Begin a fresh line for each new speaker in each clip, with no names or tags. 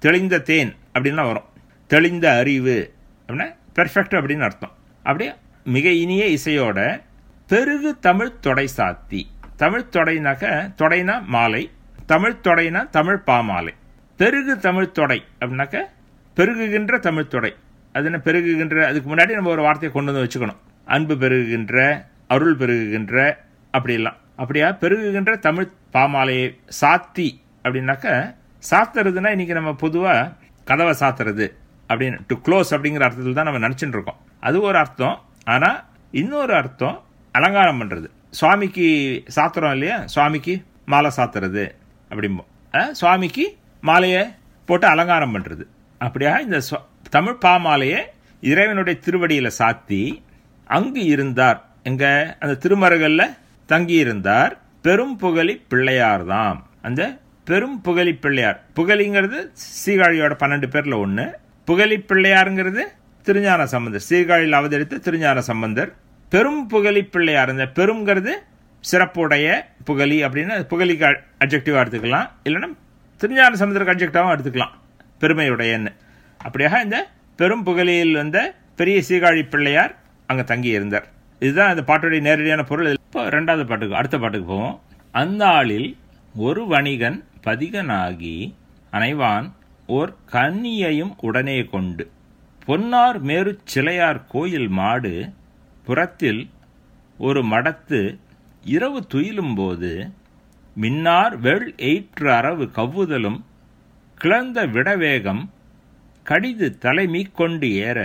தெளிந்த தேன் அப்படின்லாம் வரும். தெளிந்த அறிவு அப்படின்னா பெர்ஃபெக்ட் அப்படின்னு அர்த்தம். அப்படியே மிக இனிய இசையோட பெருகு தமிழ் தொடை சாத்தி. தமிழ் தொடைனாக்க, தொடைனா மாலை, தமிழ் தொடைனா தமிழ் பாமாலை. பெருகு தமிழ் தொடை அப்படின்னாக்க பெருகுகின்ற தமிழ் தொடை. அது என்ன பெருகுகின்ற, அதுக்கு முன்னாடி நம்ம ஒரு வார்த்தையை கொண்டு வந்து வச்சுக்கணும். அன்பு பெருகுகின்ற, அருள் பெருகுகின்ற, அப்படிலாம். அப்படியா பெருகுகின்ற தமிழ் பாமாலையை சாத்தி அப்படின்னாக்க, சாத்துறதுன்னா இன்னைக்கு நம்ம பொதுவாக கதவை சாத்துறது அப்படின்னு, டு க்ளோஸ் அப்படிங்கிற அர்த்தத்தில் தான் நம்ம நினச்சிட்டு இருக்கோம். அது ஒரு அர்த்தம். ஆனால் இன்னொரு அர்த்தம் அலங்காரம் பண்ணுறது. சுவாமிக்கு சாத்துறோம் இல்லையா, சுவாமிக்கு மாலை சாத்துறது அப்படிம்போம். சுவாமிக்கு மாலையை போட்டு அலங்காரம் பண்ணுறது. அப்படியா இந்த தமிழ் பாமாலையை இறைவனுடைய திருவடியில் சாத்தி அங்கு இருந்தார். எங்க அந்த திருமருகல்ல தங்கி இருந்தார். பெரும் புகழி பிள்ளையார் தாம். அந்த பெரும் புகழி பிள்ளையார், புகழிங்கிறது சீர்காழியோட 12 பேர்ல ஒன்று. புகழி பிள்ளையாருங்கிறது திருஞான சம்பந்தர், சீர்காழியில் அவதரித்த திருஞான சம்பந்தர். பெரும் புகழி பிள்ளையார், அந்த பெரும்ங்கிறது சிறப்புடைய புகழி அப்படின்னு, புகழிக்கு அட்ஜெக்டிவா எடுத்துக்கலாம், இல்லைன்னா திருஞான சம்பந்தருக்கு அட்ஜெக்டிவாகவும் எடுத்துக்கலாம், பெருமையுடையன்னு. அப்படியாக இந்த பெரும் புகழியில் வந்த பெரிய சீர்காழி பிள்ளையார் அங்கே தங்கி இருந்தார். இதுதான் அந்த பாட்டுடைய நேரடியான பொருள். இப்போ 2வது பாட்டுக்கு, அடுத்த பாட்டுக்கு போவோம். அந்த ஆளில் ஒரு வணிகன் பதிகனாகி அனைவான் ஓர் கன்னியையும் உடனே கொண்டு பொன்னார் மேரு சிலையார் கோயில் மாடு புறத்தில் ஒரு மடத்து இரவு துயிலும் போது மின்னார் வெள் எயிற்று அரவு கவ்வுதலும் கிளந்த விடவேகம் கடிது தலைமீ கொண்டு ஏற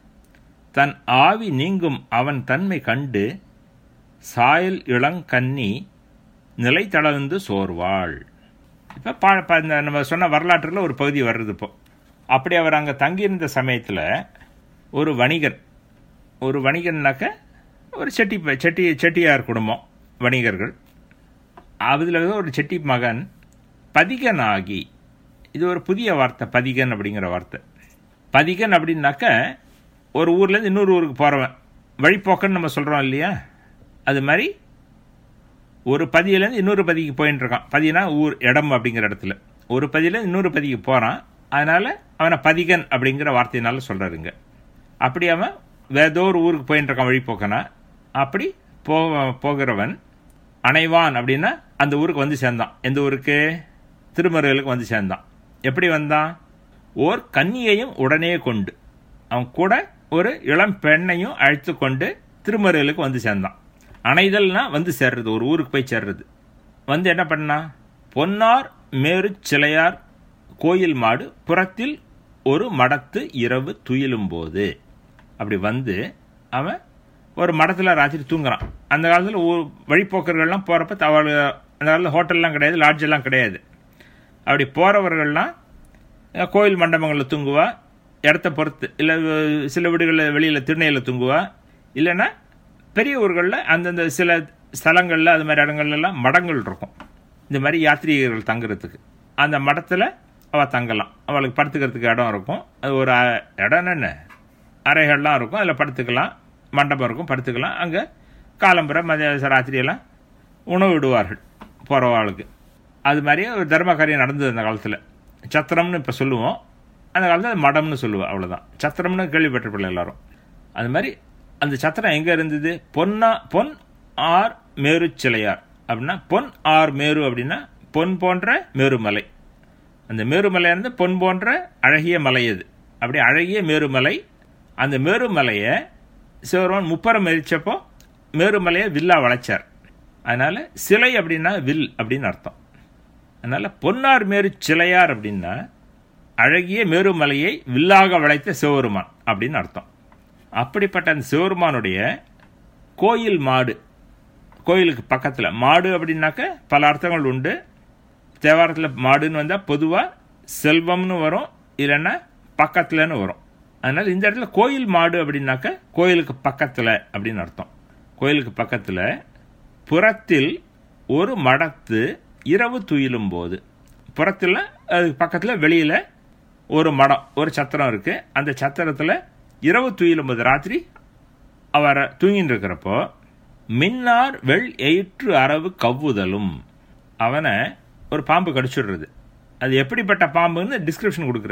தன் ஆவி நீங்கும் அவன் தன்மை கண்டு சாயல் இளங்கன்னி நிலை தளர்ந்து சோர்வாள். இப்போ நம்ம சொன்ன வரலாற்றில் ஒரு பகுதி வர்றது. இப்போ அப்படி அவர் அங்கே தங்கியிருந்த சமயத்தில் ஒரு வணிகன்னாக்க ஒரு செட்டியார் குடும்பம் வணிகர்கள். அதில் ஒரு செட்டி மகன் பதிகனாகி, இது ஒரு புதிய வார்த்தை பதிகன் அப்படிங்கிற வார்த்தை. பதிகன் அப்படின்னாக்க ஒரு ஊர்லேருந்து இன்னொரு ஊருக்கு போகிறவன், வழிப்போக்கன்னு நம்ம சொல்கிறோம் இல்லையா, அது மாதிரி ஒரு பதியிலேருந்து இன்னொரு பதிக்கு போயின்னு இருக்கான். பதினா ஊர், இடம் அப்படிங்கிற இடத்துல ஒரு பதியிலேருந்து இன்னொரு பதிக்கு போகிறான். அதனால் அவனை பதிகன் அப்படிங்கிற வார்த்தையினால சொல்கிறாருங்க. அப்படி அவன் வேதோ ஒரு ஊருக்கு போயின்னு இருக்கான் வழிப்போக்கனா. அப்படி போகிறவன் அனைவான் அப்படின்னா அந்த ஊருக்கு வந்து சேர்ந்தான். எந்த ஊருக்கு? திருமருகலுக்கு வந்து சேர்ந்தான். எப்படி வந்தான்? ஓர் கன்னியையும் உடனே கொண்டு, அவன் கூட ஒரு இளம் பெண்ணையும் அழைத்து கொண்டு திருமருகலுக்கு வந்து சேர்ந்தான். அணைதல்னா வந்து சேர்றது, ஒரு ஊருக்கு போய் சேர்றது. வந்து என்ன பண்ணா? பொன்னார் மேரு சிலையார் கோயில் மாடு புறத்தில் ஒரு மடத்து இரவு துயிலும் போது. அப்படி வந்து அவன் ஒரு மடத்தில் ராத்திரி தூங்குறான். அந்த காலத்தில் வழிப்போக்கர்கள்லாம் போகிறப்ப அந்த காலத்தில் ஹோட்டல்லாம் கிடையாது, லாட்ஜ் எல்லாம் கிடையாது. அப்படி போகிறவர்கள்லாம் கோயில் மண்டபங்களில் தூங்குவா, இடத்த பொறுத்து. இல்லை சில வீடுகளில் வெளியில் திண்ணையில் தூங்குவா, இல்லைன்னா பெரிய ஊர்களில் அந்தந்த சில ஸ்தலங்களில் அது மாதிரி இடங்கள்லாம் மடங்கள் இருக்கும், இந்த மாதிரி யாத்ரீகர்கள் தங்குறதுக்கு. அந்த மடத்தில் அவள் தங்கலாம். அவளுக்கு படுத்துக்கிறதுக்கு இடம் இருக்கும். அது ஒரு இடம் என்ன, அறைகள்லாம் இருக்கும், அதில் படுத்துக்கலாம். மண்டபம் இருக்கும், படுத்துக்கலாம். அங்கே காலம்புரை மதிய ராத்திரியெல்லாம் உணவு விடுவார்கள் போகிறவாளுக்கு. அது மாதிரியே ஒரு தர்ம காரியம் நடந்தது அந்த காலத்தில். சத்திரம்னு இப்போ சொல்லுவோம், அந்த காலத்தில் அது மடம்னு சொல்லுவோம், அவ்வளோதான். சத்திரம்னு கேள்விப்பட்டிருப்பில்லை எல்லாரும். அது மாதிரி அந்த சத்திரம் எங்கே இருந்தது? பொன் ஆர் மேரு சிலையார் அப்படின்னா, பொன் ஆர் மேரு அப்படின்னா பொன் போன்ற மேருமலை. அந்த மேருமலையாக இருந்து பொன் போன்ற அழகிய மலை அது. அப்படி அழகிய மேருமலை. அந்த மேருமலையை சிவருமான் முப்பரம் எரிச்சப்போ மேருமலையை வில்லா வளைச்சார். அதனால சிலை அப்படின்னா வில் அப்படின்னு அர்த்தம். அதனால பொன்னார் மேரு சிலையார் அப்படின்னா அழகிய மேருமலையை வில்லாக வளைத்த சிவருமான் அப்படின்னு அர்த்தம். அப்படிப்பட்ட அந்த சிவருமானுடைய கோயில் மாடு, கோயிலுக்கு பக்கத்தில் மாடு அப்படின்னாக்க பல அர்த்தங்கள் உண்டு. தேவாரத்தில் மாடுன்னு வந்தால் பொதுவாக செல்வம்னு வரும், இல்லைன்னா பக்கத்துலன்னு வரும். அதனால் இந்த இடத்துல கோயில் மாடு அப்படின்னாக்க கோயிலுக்கு பக்கத்தில் அப்படின்னு அர்த்தம். கோயிலுக்கு பக்கத்தில் புறத்தில் ஒரு மடத்து இரவு துயிலும் போது, புறத்தில் அதுக்கு பக்கத்தில் வெளியில் ஒரு மடம், ஒரு சத்திரம் இருக்குது. அந்த சத்திரத்தில் இரவு துயிலும் போது, ராத்திரி அவர் தூங்கின்னு இருக்கிறப்போ மின்னார் வெள் எயிற்று அரவு கவ்வுதலும், அவனை ஒரு பாம்பு கடிச்சுடுறது. அது எப்படிப்பட்ட பாம்புன்னு டிஸ்கிரிப்ஷன் கொடுக்குறாரு.